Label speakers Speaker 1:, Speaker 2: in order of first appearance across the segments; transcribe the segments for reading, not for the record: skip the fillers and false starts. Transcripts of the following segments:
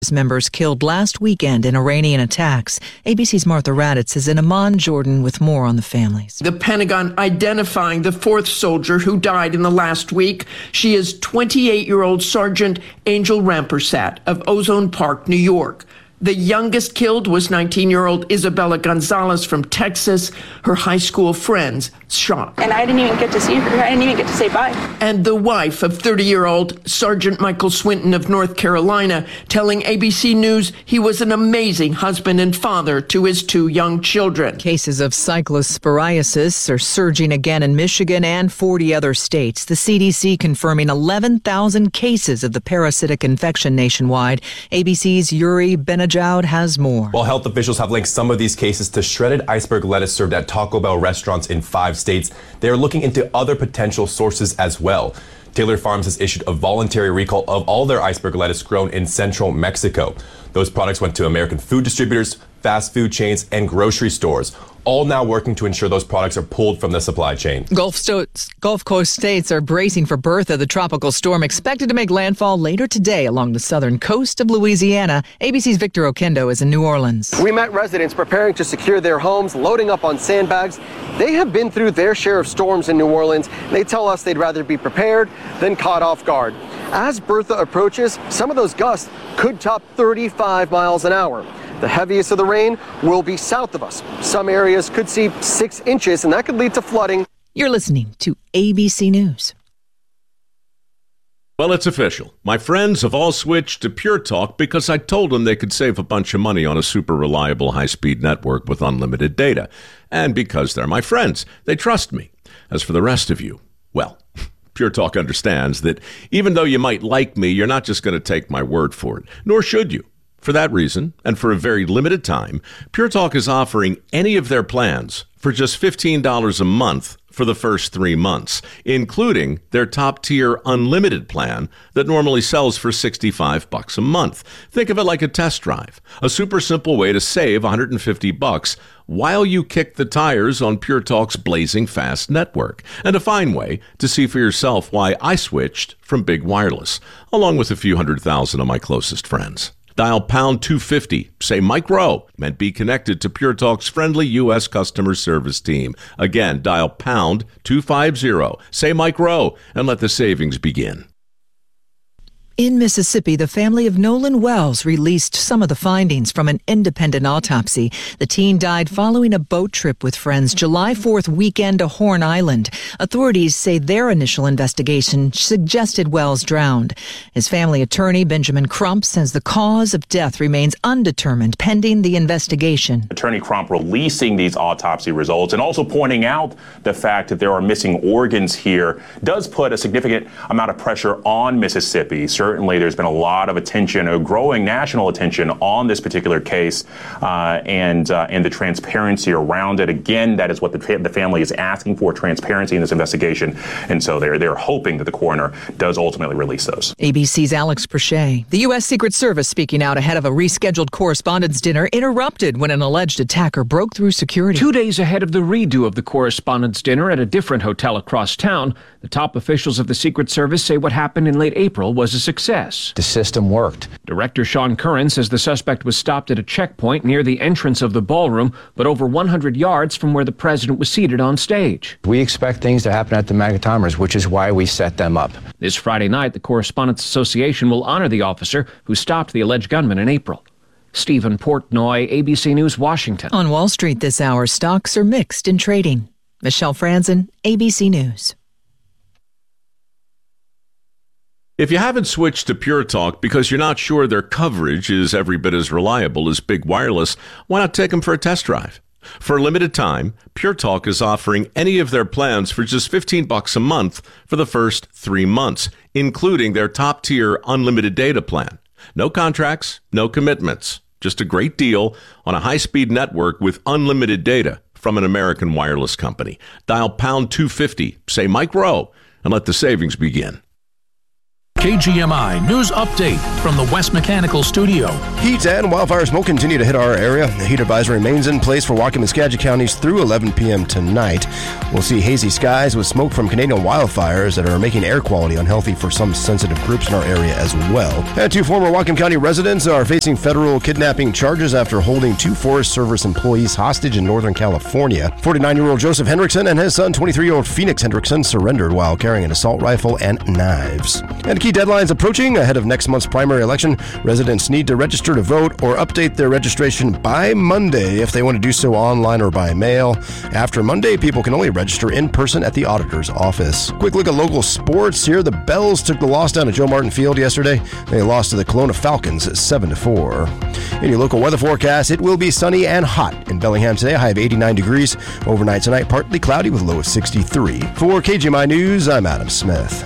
Speaker 1: members killed last weekend in Iranian attacks. ABC's Martha Raddatz is in Amman, Jordan, with more on the families.
Speaker 2: The Pentagon identifying the fourth soldier who died in the last week. She is 28-year-old Sergeant Angel Rampersad of Ozone Park, New York. The youngest killed was 19-year-old Isabella Gonzalez from Texas. Her high school friends shot.
Speaker 3: And I didn't even get to see her. I didn't even get to say bye.
Speaker 2: And the wife of 30-year-old Sergeant Michael Swinton of North Carolina telling ABC News he was an amazing husband and father to his two young children.
Speaker 1: Cases of cyclosporiasis are surging again in Michigan and 40 other states. The CDC confirming 11,000 cases of the parasitic infection nationwide. ABC's Yuri Benajoud has more.
Speaker 4: Well, health officials have linked some of these cases to shredded iceberg lettuce served at Taco Bell restaurants in 5 states. They are looking into other potential sources as well. Taylor Farms has issued a voluntary recall of all their iceberg lettuce grown in central Mexico. Those products went to American food distributors, fast food chains, and grocery stores, all now working to ensure those products are pulled from the supply chain.
Speaker 1: Gulf Coast states are bracing for Bertha, the tropical storm expected to make landfall later today along the southern coast of Louisiana. ABC's Victor Oquendo is in New Orleans.
Speaker 5: We met residents preparing to secure their homes, loading up on sandbags. They have been through their share of storms in New Orleans. They tell us they'd rather be prepared than caught off guard. As Bertha approaches, some of those gusts could top 35 miles an hour. The heaviest of the rain will be south of us. Some areas could see 6 inches, and that could lead to flooding.
Speaker 1: You're listening to ABC News.
Speaker 6: Well, it's official. My friends have all switched to Pure Talk because I told them they could save a bunch of money on a super reliable high-speed network with unlimited data. And because they're my friends, they trust me. As for the rest of you, well, Pure Talk understands that even though you might like me, you're not just going to take my word for it, nor should you. For that reason, and for a very limited time, Pure Talk is offering any of their plans for just $15 a month for the first 3 months, including their top-tier unlimited plan that normally sells for $65 a month. Think of it like a test drive, a super simple way to save $150 while you kick the tires on Pure Talk's blazing fast network, and a fine way to see for yourself why I switched from Big Wireless, along with a few 100,000 of my closest friends. Dial pound 250, say Mike Rowe, and be connected to Pure Talk's friendly U.S. customer service team. Again, dial pound 250, say Mike Rowe, and let the savings begin.
Speaker 1: In Mississippi, the family of Nolan Wells released some of the findings from an independent autopsy. The teen died following a boat trip with friends July 4th weekend to Horn Island. Authorities say their initial investigation suggested Wells drowned. His family attorney, Benjamin Crump, says the cause of death remains undetermined pending the investigation.
Speaker 7: Attorney Crump releasing these autopsy results and also pointing out the fact that there are missing organs here does put a significant amount of pressure on Mississippi. Certainly, there's been a lot of attention, a growing national attention on this particular case and the transparency around it. Again, that is what the family is asking for, transparency in this investigation. And so they're hoping that the coroner does ultimately release those.
Speaker 1: ABC's Alex Prochet. The U.S. Secret Service speaking out ahead of a rescheduled correspondence dinner interrupted when an alleged attacker broke through security.
Speaker 8: 2 days ahead of the redo of the correspondence dinner at a different hotel across town, the top officials of the Secret Service say what happened in late April was a success.
Speaker 9: The system worked.
Speaker 8: Director Sean Curran says the suspect was stopped at a checkpoint near the entrance of the ballroom, but over 100 yards from where the president was seated on stage.
Speaker 9: We expect things to happen at the Magatomers, which is why we set them up.
Speaker 8: This Friday night, the Correspondents Association will honor the officer who stopped the alleged gunman in April. Stephen Portnoy, ABC News, Washington.
Speaker 1: On Wall Street this hour, stocks are mixed in trading. Michelle Franzen, ABC News.
Speaker 6: If you haven't switched to Pure Talk because you're not sure their coverage is every bit as reliable as Big Wireless, why not take them for a test drive? For a limited time, Pure Talk is offering any of their plans for just $15 a month for the first 3 months, including their top-tier unlimited data plan. No contracts, no commitments, just a great deal on a high-speed network with unlimited data from an American wireless company. Dial pound 250, say Mike Rowe, and let the savings begin.
Speaker 10: KGMI News Update from the West Mechanical Studio.
Speaker 11: Heat and wildfire smoke continue to hit our area. The heat advisory remains in place for Whatcom and Skagit counties through 11 p.m. tonight. We'll see hazy skies with smoke from Canadian wildfires that are making air quality unhealthy for some sensitive groups in our area as well. And 2 former Whatcom County residents are facing federal kidnapping charges after holding 2 Forest Service employees hostage in Northern California. 49-year-old Joseph Hendrickson and his son, 23-year-old Phoenix Hendrickson, surrendered while carrying an assault rifle and knives. And key deadlines approaching ahead of next month's primary election. Residents need to register to vote or update their registration by Monday if they want to do so online or by mail. After Monday, people can only register in person at the auditor's office. Quick look at local sports here. The Bells took the loss down at Joe Martin Field yesterday. They lost to the Kelowna Falcons 7-4. In your local weather forecast, it will be sunny and hot in Bellingham today, a high of 89 degrees. Overnight tonight, partly cloudy with a low of 63. For KGMI News, I'm Adam Smith.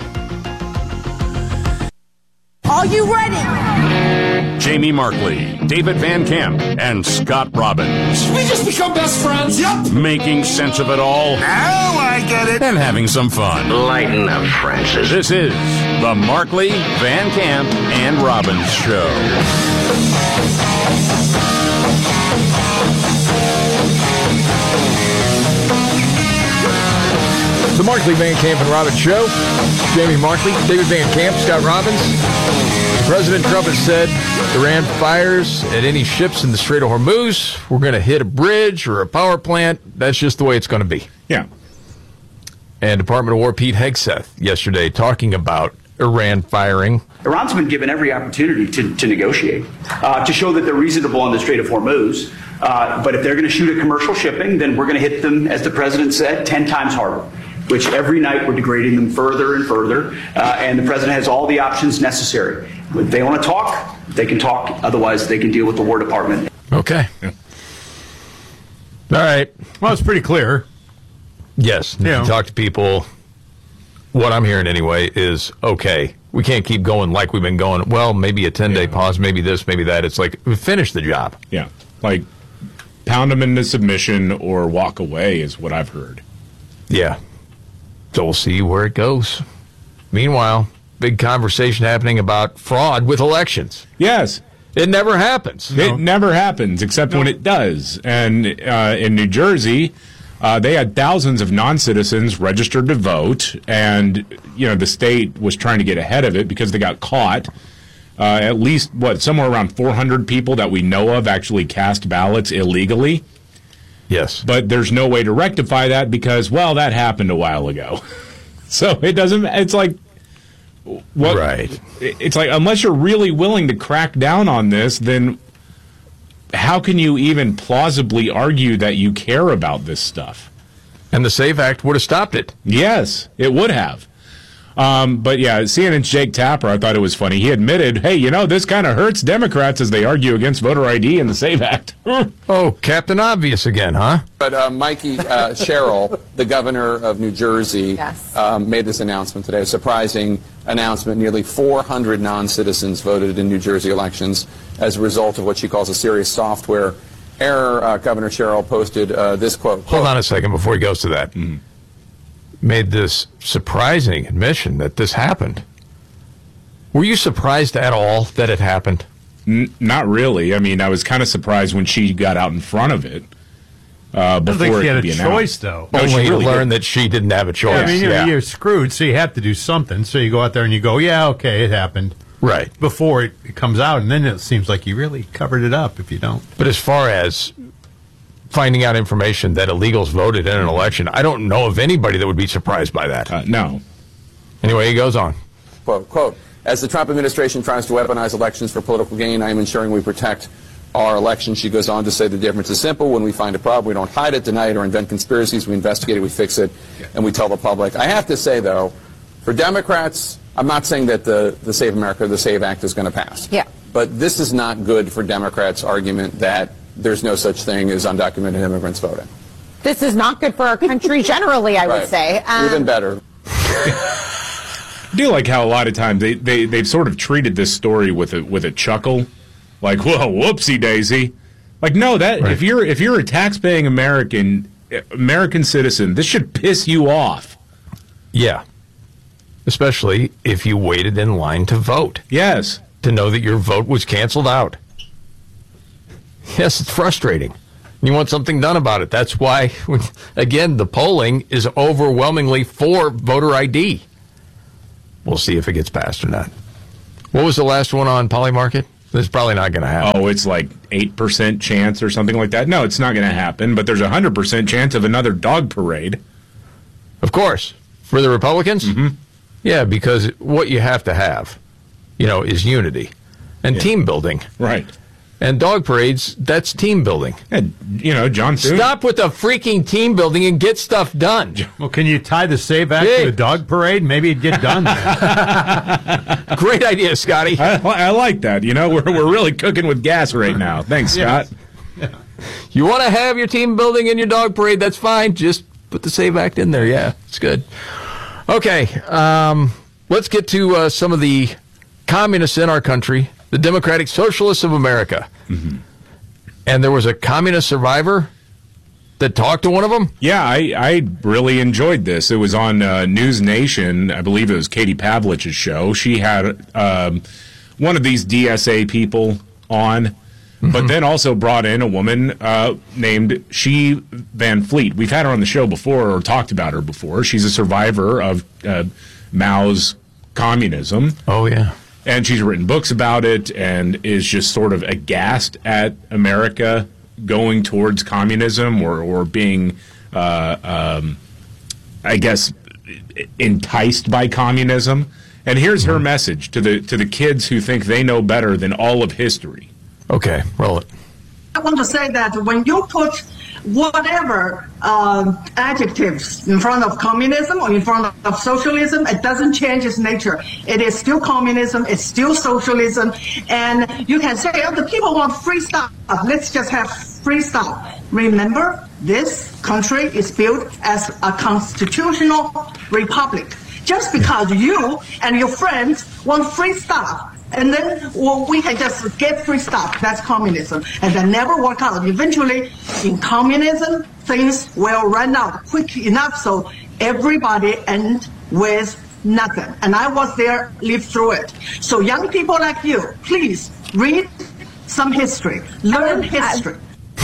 Speaker 12: Are you ready?
Speaker 13: Jamie Markley, David Van Camp, and Scott Robbins.
Speaker 12: We just become best friends. Yep.
Speaker 13: Making sense of it all.
Speaker 12: Now I get it.
Speaker 13: And having some fun.
Speaker 14: Lighten up, Francis.
Speaker 13: This is the Markley, Van Camp, and Robbins Show.
Speaker 15: The Markley, Van Camp, and Robbins Show. Jamie Markley, David Van Camp, Scott Robbins. President Trump has said Iran fires at any ships in the Strait of Hormuz. We're going to hit a bridge or a power plant. That's just the way it's going to be.
Speaker 16: Yeah.
Speaker 15: And Department of War Pete Hegseth yesterday talking about Iran firing.
Speaker 17: Iran's been given every opportunity to negotiate, to show that they're reasonable on the Strait of Hormuz. But if they're going to shoot at commercial shipping, then we're going to hit them, as the president said, 10 times harder, which every night we're degrading them further and further. And the president has all the options necessary. If they want to talk, they can talk. Otherwise, they can deal with the War Department.
Speaker 15: Okay. Yeah. All right.
Speaker 16: Well, it's pretty clear.
Speaker 15: Yes. Yeah. You talk to people. What I'm hearing anyway is, okay, we can't keep going like we've been going. Well, maybe a 10-day pause, maybe this, maybe that. It's like, we finished the job.
Speaker 16: Yeah. Like, pound them into submission or walk away is what I've heard.
Speaker 15: Yeah. So we'll see where it goes. Meanwhile, big conversation happening about fraud with elections.
Speaker 16: Yes.
Speaker 15: It never happens.
Speaker 16: It never happens, except when it does. And in New Jersey, they had thousands of non-citizens registered to vote, and the state was trying to get ahead of it because they got caught. At least, somewhere around 400 people that we know of actually cast ballots illegally.
Speaker 15: Yes.
Speaker 16: But there's no way to rectify that because, that happened a while ago. So it doesn't, it's like, what?
Speaker 15: Right.
Speaker 16: It's like, unless you're really willing to crack down on this, then how can you even plausibly argue that you care about this stuff?
Speaker 15: And the SAVE Act would have stopped it.
Speaker 16: Yes, it would have. But yeah, CNN's Jake Tapper, I thought it was funny. He admitted, hey, this kind of hurts Democrats as they argue against voter ID and the SAVE Act.
Speaker 15: Oh, Captain Obvious again, huh?
Speaker 18: But Mikey Sherrill, the governor of New Jersey, made this announcement today, a surprising announcement. Nearly 400 non-citizens voted in New Jersey elections as a result of what she calls a serious software error. Governor Sherrill posted this quote.
Speaker 15: Hold on a second before he goes to that. Mm-hmm. Made this surprising admission that this happened. Were you surprised at all that it happened?
Speaker 16: Not really. I mean, I was kind of surprised when she got out in front of it. Before
Speaker 19: I don't think she had
Speaker 16: a
Speaker 19: choice, though.
Speaker 15: Only to learn that she didn't have a choice.
Speaker 19: Yeah, I mean, you're screwed, so you have to do something. So you go out there and you go, yeah, okay, it happened.
Speaker 15: Right.
Speaker 19: Before it comes out, and then it seems like you really covered it up if you don't.
Speaker 15: But as far as finding out information that illegals voted in an election, I don't know of anybody that would be surprised by that.
Speaker 16: No.
Speaker 15: Anyway, he goes on.
Speaker 18: Quote, as the Trump administration tries to weaponize elections for political gain, I am ensuring we protect our elections. She goes on to say the difference is simple. When we find a problem, we don't hide it, deny it, or invent conspiracies. We investigate it, we fix it, and we tell the public. I have to say, though, for Democrats, I'm not saying that the Save America, the SAVE Act is going to pass.
Speaker 20: Yeah.
Speaker 18: But this is not good for Democrats' argument that there's no such thing as undocumented immigrants voting.
Speaker 20: This is not good for our country generally, I would say.
Speaker 18: Even better.
Speaker 16: I do like how a lot of times they've sort of treated this story with a chuckle, like, whoa, whoopsie daisy. Like, no, that right. if you're a taxpaying American citizen, this should piss you off.
Speaker 15: Yeah. especially if you waited in line to vote.
Speaker 16: Yes.
Speaker 15: To know that your vote was canceled out. Yes, it's frustrating. You want something done about it. That's why, again, the polling is overwhelmingly for voter ID. We'll see if it gets passed or not. What was the last one on Polymarket? It's probably not going to happen.
Speaker 16: Oh, it's like 8% chance or something like that. No, it's not going to happen, but there's a 100% chance of another dog parade.
Speaker 15: Of course. For the Republicans? Mm-hmm. Yeah, because what you have to have, is unity and team building.
Speaker 16: Right.
Speaker 15: And dog parades, that's team building.
Speaker 16: And, John Thune.
Speaker 15: Stop with the freaking team building and get stuff done.
Speaker 19: Well, can you tie the SAVE Act to the dog parade? Maybe it'd get done.
Speaker 15: Great idea, Scotty.
Speaker 16: I like that. We're really cooking with gas right now. Thanks, Scott.
Speaker 15: Yeah. You want to have your team building and your dog parade, that's fine. Just put the SAVE Act in there. Yeah, it's good. Okay, let's get to some of the communists in our country. The Democratic Socialists of America. Mm-hmm. And there was a communist survivor that talked to one of them?
Speaker 16: Yeah, I really enjoyed this. It was on News Nation. I believe it was Katie Pavlich's show. She had one of these DSA people on, but then also brought in a woman named Xi Van Fleet. We've had her on the show before or talked about her before. She's a survivor of Mao's communism.
Speaker 15: Oh, yeah.
Speaker 16: And she's written books about it and is just sort of aghast at America going towards communism or being, I guess, enticed by communism. And here's her message to the kids who think they know better than all of history.
Speaker 15: Okay, roll it.
Speaker 14: I want to say that when you put whatever adjectives in front of communism or in front of socialism, it doesn't change its nature. It is still communism, it's still socialism, and you can say, oh, the people want free stuff. Let's just have free stuff. Remember, this country is built as a constitutional republic. Just because you and your friends want free stuff, and then we can just get free stuff. That's communism. And that never work out. Eventually, in communism, things will run out quick enough so everybody ends with nothing. And I was there, lived through it. So young people like you, please read some history. Learn history.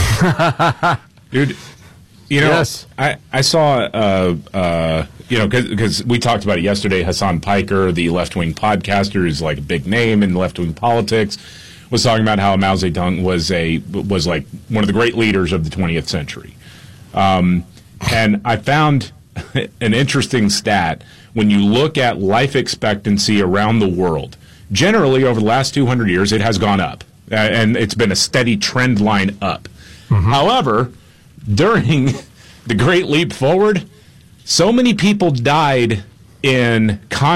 Speaker 16: Dude, yes. I saw, because we talked about it yesterday, Hassan Piker, the left-wing podcaster, is like a big name in left-wing politics, was talking about how Mao Zedong was like one of the great leaders of the 20th century. And I found an interesting stat. When you look at life expectancy around the world, generally over the last 200 years, it has gone up. And it's been a steady trend line up. Mm-hmm. However, during the Great Leap Forward, so many people died in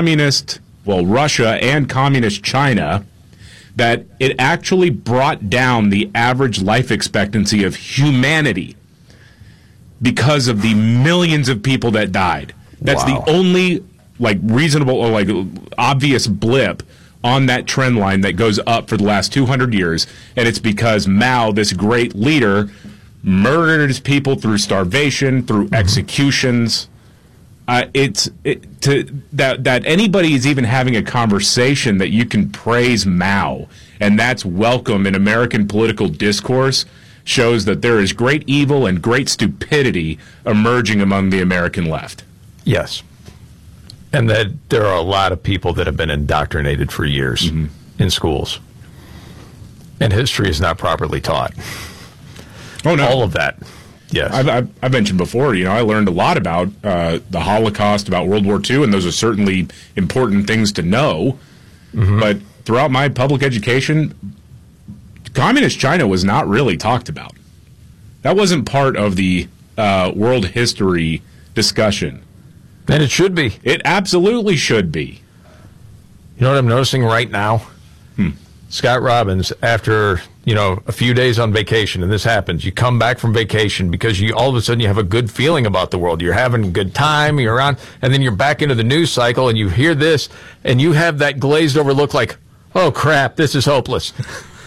Speaker 16: Russia and communist China that it actually brought down the average life expectancy of humanity because of the millions of people that died. That's the only reasonable or obvious blip on that trend line that goes up for the last 200 years, and it's because Mao, this great leader, murdered his people through starvation, through executions. That anybody is even having a conversation that you can praise Mao, and that's welcome in American political discourse, shows that there is great evil and great stupidity emerging among the American left.
Speaker 15: Yes. And that there are a lot of people that have been indoctrinated for years in schools. And history is not properly taught.
Speaker 16: Oh, no.
Speaker 15: All of that. Yes.
Speaker 16: I've mentioned before, I learned a lot about the Holocaust, about World War II, and those are certainly important things to know. Mm-hmm. But throughout my public education, communist China was not really talked about. That wasn't part of the world history discussion.
Speaker 15: And it should be.
Speaker 16: It absolutely should be.
Speaker 15: You know what I'm noticing right now? Scott Robbins, after, a few days on vacation, and this happens, you come back from vacation because all of a sudden you have a good feeling about the world. You're having a good time, you're around, and then you're back into the news cycle, and you hear this, and you have that glazed over look like, oh, crap, this is hopeless.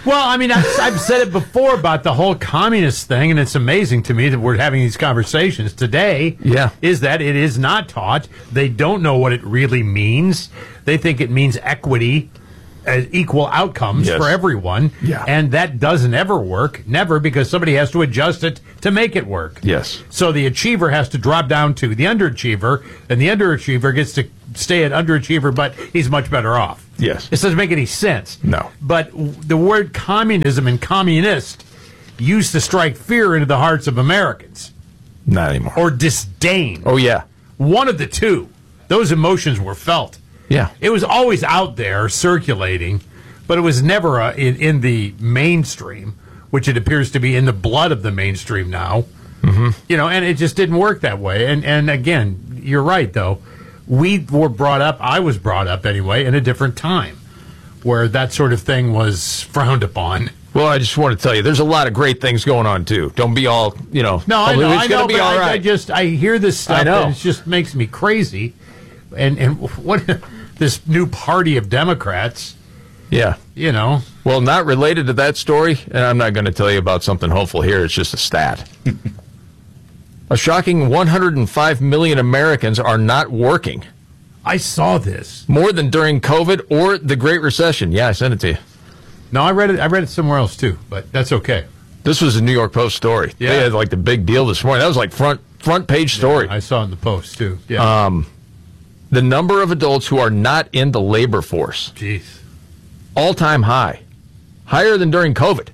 Speaker 19: Well, I mean, I've said it before about the whole communist thing, and it's amazing to me that we're having these conversations today.
Speaker 15: Yeah.
Speaker 19: Is that it is not taught. They don't know what it really means. They think it means equity, equal outcomes for everyone.
Speaker 15: Yeah.
Speaker 19: And that doesn't ever work. Never, because somebody has to adjust it to make it work.
Speaker 15: Yes.
Speaker 19: So the achiever has to drop down to the underachiever, and the underachiever gets to stay an underachiever, but he's much better off.
Speaker 15: Yes.
Speaker 19: This doesn't make any sense.
Speaker 15: No.
Speaker 19: But the word communism and communist used to strike fear into the hearts of Americans.
Speaker 15: Not anymore.
Speaker 19: Or disdain.
Speaker 15: Oh, yeah.
Speaker 19: One of the two. Those emotions were felt.
Speaker 15: Yeah.
Speaker 19: It was always out there circulating, but it was never in the mainstream, which it appears to be in the blood of the mainstream now.
Speaker 15: Mm-hmm.
Speaker 19: You know, and it just didn't work that way. And again, you're right, though. We were brought up, I was brought up anyway, in a different time where that sort of thing was frowned upon.
Speaker 15: Well, I just want to tell you, there's a lot of great things going on, too. Don't be all,
Speaker 19: No, I know,
Speaker 15: it's going to be all right.
Speaker 19: I hear this stuff and it just makes me crazy. And what this new party of Democrats.
Speaker 15: Yeah.
Speaker 19: You know.
Speaker 15: Well, not related to that story, and I'm not going to tell you about something hopeful here. It's just a stat. A shocking 105 million Americans are not working.
Speaker 19: I saw this.
Speaker 15: More than during COVID or the Great Recession. Yeah, I sent it to you.
Speaker 19: No, I read it somewhere else too, but that's okay.
Speaker 15: This was a New York Post story.
Speaker 19: Yeah.
Speaker 15: They had like the big deal this morning. That was like front page story.
Speaker 19: Yeah, I saw it in the Post too. Yeah.
Speaker 15: The number of adults who are not in the labor force.
Speaker 19: Jeez.
Speaker 15: All-time high. Higher than during COVID.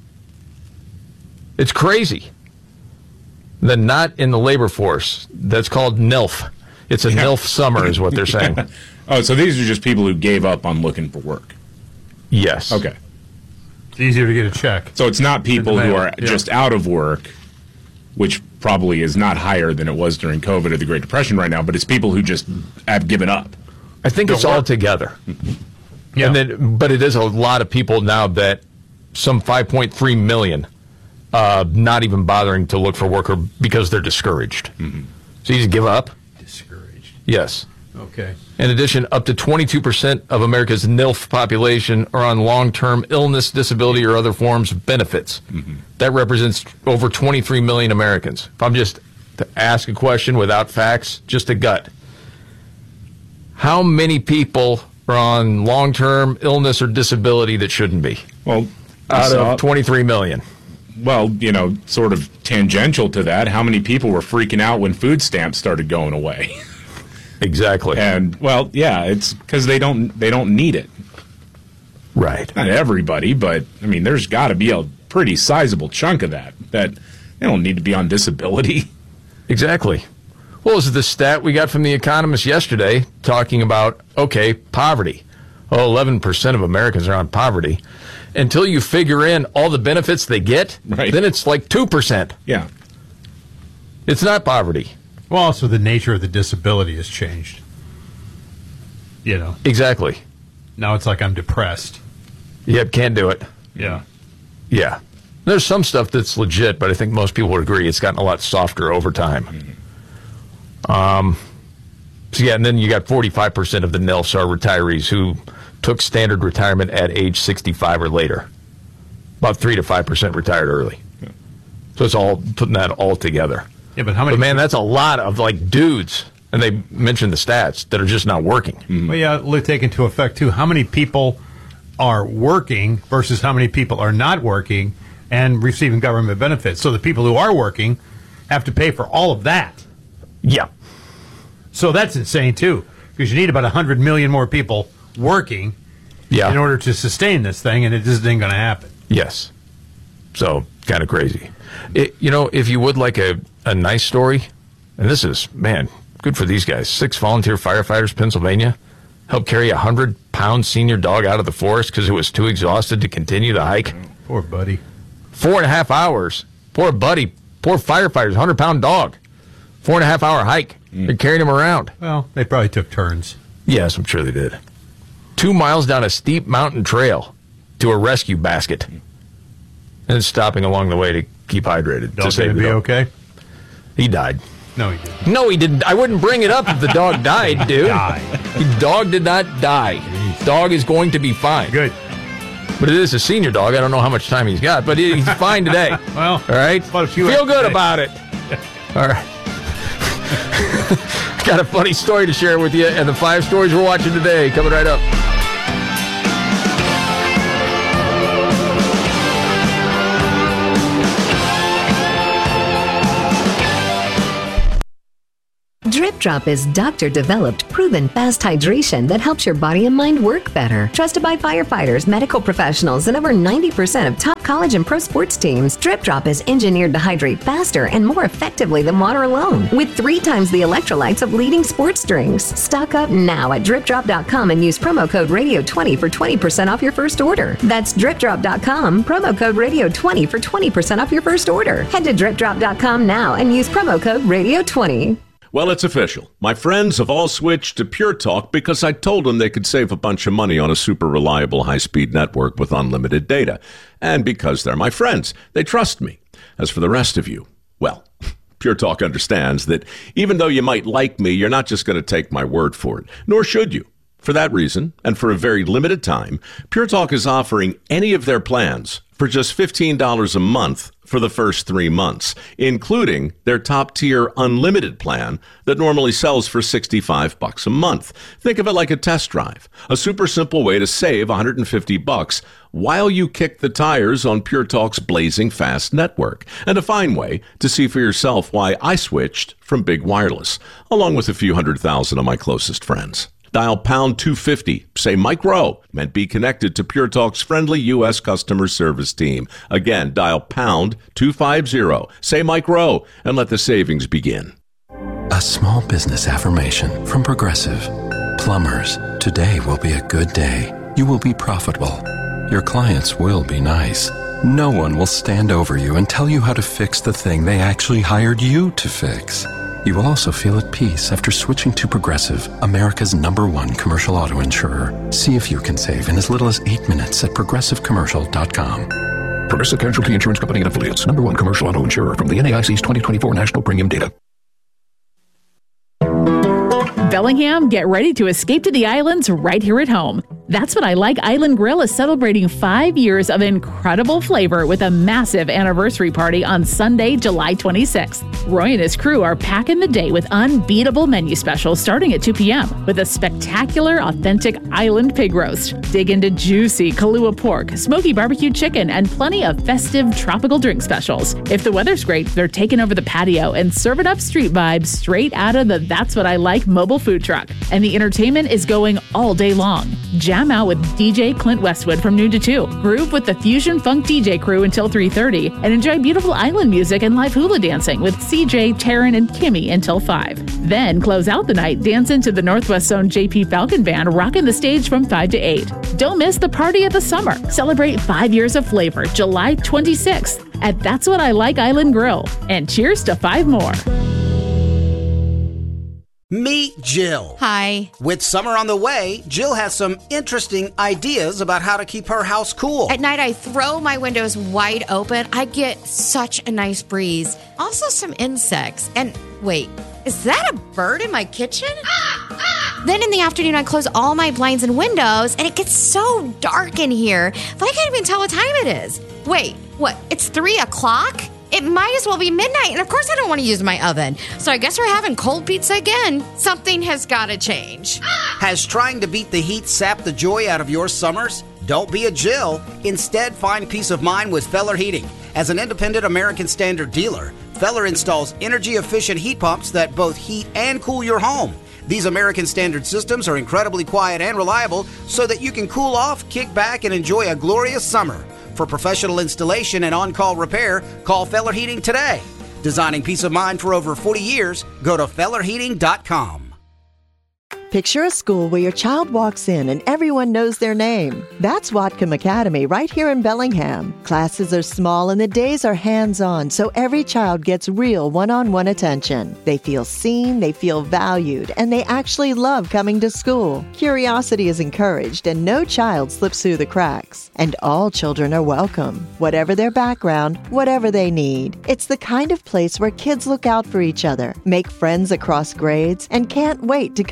Speaker 15: It's crazy. The not in the labor force. That's called NILF. It's a NILF summer is what they're saying.
Speaker 16: Oh, so these are just people who gave up on looking for work.
Speaker 15: Yes.
Speaker 16: Okay.
Speaker 19: It's easier to get a check.
Speaker 16: So it's not people who are just out of work, which probably is not higher than it was during COVID or the Great Depression right now, but it's people who just have given up.
Speaker 15: I think it's all together.
Speaker 19: Yeah.
Speaker 15: But it is a lot of people now that some 5.3 million not even bothering to look for work or because they're discouraged.
Speaker 16: Mm-hmm.
Speaker 15: So you just give up?
Speaker 19: Discouraged.
Speaker 15: Yes.
Speaker 19: Okay.
Speaker 15: In addition, up to 22% of America's NILF population are on long-term illness, disability, or other forms of benefits.
Speaker 16: Mm-hmm.
Speaker 15: That represents over 23 million Americans. If I'm just to ask a question without facts, just a gut. How many people are on long-term illness or disability that shouldn't be?
Speaker 16: Well,
Speaker 15: out of 23 million.
Speaker 16: Well, sort of tangential to that, how many people were freaking out when food stamps started going away?
Speaker 15: Exactly.
Speaker 16: And well, yeah, it's because they don't need it.
Speaker 15: Right.
Speaker 16: Not everybody, but I mean, there's got to be a pretty sizable chunk of that they don't need to be on disability.
Speaker 15: Exactly. Well, this is the stat we got from The Economist yesterday talking about, poverty. 11% of Americans are on poverty. Until you figure in all the benefits they get, then it's like 2%.
Speaker 16: Yeah.
Speaker 15: It's not poverty.
Speaker 19: Well, also the nature of the disability has changed.
Speaker 15: Exactly.
Speaker 19: Now it's like I'm depressed.
Speaker 15: Yep, can't do it.
Speaker 19: Yeah.
Speaker 15: Yeah. There's some stuff that's legit, but I think most people would agree it's gotten a lot softer over time. Mm-hmm. And then you got 45% of the NILFs are retirees who took standard retirement at age 65 or later. About 3 to 5% retired early. Yeah. So it's all putting that all together.
Speaker 19: Yeah, but how many?
Speaker 15: But man, that's a lot of dudes, and they mentioned the stats that are just not working.
Speaker 19: Mm-hmm. Well, yeah, take into effect too how many people are working versus how many people are not working and receiving government benefits. So the people who are working have to pay for all of that.
Speaker 15: Yeah.
Speaker 19: So that's insane too, because you need about 100 million more people working in order to sustain this thing, and it just ain't going to happen.
Speaker 15: Yes. So kind of crazy. If you would like a nice story, and this is, man, good for these guys. 6 volunteer firefighters, Pennsylvania, helped carry a 100-pound senior dog out of the forest because it was too exhausted to continue the hike.
Speaker 19: Poor buddy.
Speaker 15: 4.5 hours. Poor buddy. Poor firefighters. 100-pound dog. 4.5-hour hike. They're carrying him around.
Speaker 19: Well, they probably took turns.
Speaker 15: Yes, I'm sure they did. 2 miles down a steep mountain trail to a rescue basket. And stopping along the way to keep hydrated.
Speaker 19: Dog going to be okay?
Speaker 15: He died.
Speaker 19: No, he didn't.
Speaker 15: No, he didn't. I wouldn't bring it up if the dog died, dude. The dog did not die. Dog is going to be fine.
Speaker 19: Good.
Speaker 15: But it is a senior dog. I don't know how much time he's got, but he's fine today.
Speaker 19: Well,
Speaker 15: all right. Feel good about it. All right. Got a funny story to share with you, and the 5 stories we're watching today coming right up.
Speaker 21: Drip Drop is doctor-developed, proven fast hydration that helps your body and mind work better. Trusted by firefighters, medical professionals, and over 90% of top college and pro sports teams, Drip Drop is engineered to hydrate faster and more effectively than water alone, with 3 times the electrolytes of leading sports drinks. Stock up now at DripDrop.com and use promo code Radio20 for 20% off your first order. That's DripDrop.com, promo code Radio20 for 20% off your first order. Head to DripDrop.com now and use promo code Radio20.
Speaker 6: Well, it's official. My friends have all switched to Pure Talk because I told them they could save a bunch of money on a super reliable high-speed network with unlimited data. And because they're my friends, they trust me. As for the rest of you, well, Pure Talk understands that even though you might like me, you're not just going to take my word for it, nor should you. For that reason, and for a very limited time, Pure Talk is offering any of their plans for just $15 a month for the first 3 months, including their top-tier unlimited plan that normally sells for $65 a month. Think of it like a test drive, a super simple way to save $150 while you kick the tires on Pure Talk's blazing fast network, and a fine way to see for yourself why I switched from big wireless, along with a few 100,000 of my closest friends. Dial pound 250, say Mike Rowe, and be connected to Pure Talk's friendly U.S. customer service team. Again, dial pound 250, say Mike Rowe, and let the savings begin.
Speaker 22: A small business affirmation from Progressive. Plumbers, today will be a good day. You will be profitable. Your clients will be nice. No one will stand over you and tell you how to fix the thing they actually hired you to fix. You will also feel at peace after switching to Progressive, America's #1 commercial auto insurer. See if you can save in as little as 8 minutes at progressivecommercial.com.
Speaker 10: Progressive Casualty Insurance Company and Affiliates, #1 commercial auto insurer from the NAIC's 2024 National Premium Data.
Speaker 23: Bellingham, get ready to escape to the islands right here at home. That's What I Like Island Grill is celebrating 5 years of incredible flavor with a massive anniversary party on Sunday, July 26th. Roy and his crew are packing the day with unbeatable menu specials starting at 2 p.m. with a spectacular, authentic island pig roast. Dig into juicy Kahlua pork, smoky barbecue chicken, and plenty of festive tropical drink specials. If the weather's great, they're taking over the patio and serving up street vibes straight out of the That's What I Like mobile food truck. And the entertainment is going all day long. Jam out with DJ Clint Westwood from noon to 2. Groove with the Fusion Funk DJ crew until 3:30. And enjoy beautiful island music and live hula dancing with CJ, Taryn, and Kimmy until 5. Then close out the night dancing to the Northwest Zone JP Falcon Band rocking the stage from 5 to 8. Don't miss the party of the summer. Celebrate 5 years of flavor July 26th at That's What I Like Island Grill. And cheers to 5 more.
Speaker 24: Meet Jill.
Speaker 25: Hi.
Speaker 24: With summer on the way, Jill has some interesting ideas about how to keep her house cool.
Speaker 25: At night, I throw my windows wide open. I get such a nice breeze. Also, some insects. And wait, is that a bird in my kitchen? Then in the afternoon, I close all my blinds and windows, and it gets so dark in here that I can't even tell what time it is. Wait, what? It's 3 o'clock? It might as well be midnight, and of course I don't want to use my oven. So I guess we're having cold pizza again. Something has got to change.
Speaker 24: Has trying to beat the heat sapped the joy out of your summers? Don't be a Jill. Instead, find peace of mind with Feller Heating. As an independent American Standard dealer, Feller installs energy-efficient heat pumps that both heat and cool your home. These American Standard systems are incredibly quiet and reliable so that you can cool off, kick back, and enjoy a glorious summer. For professional installation and on-call repair, call Feller Heating today. Designing peace of mind for over 40 years, go to FellerHeating.com.
Speaker 26: Picture a school where your child walks in and everyone knows their name. That's Whatcom Academy right here in Bellingham. Classes are small and the days are hands-on, so every child gets real one-on-one attention. They feel seen, they feel valued, and they actually love coming to school. Curiosity is encouraged and no child slips through the cracks. And all children are welcome, whatever their background, whatever they need. It's the kind of place where kids look out for each other, make friends across grades, and can't wait to come back to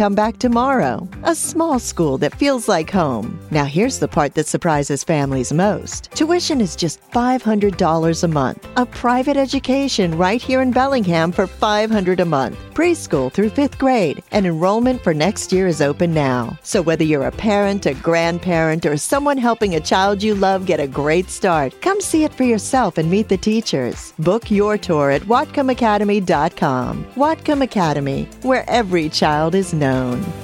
Speaker 26: tomorrow. A small school that feels like home. Now here's the part that surprises families most. Tuition is just $500 a month. A private education right here in Bellingham for $500 a month. Preschool through 5th grade. And enrollment for next year is open now. So whether you're a parent, a grandparent, or someone helping a child you love get a great start, come see it for yourself and meet the teachers. Book your tour at WhatcomAcademy.com. Whatcom Academy, where every child is known.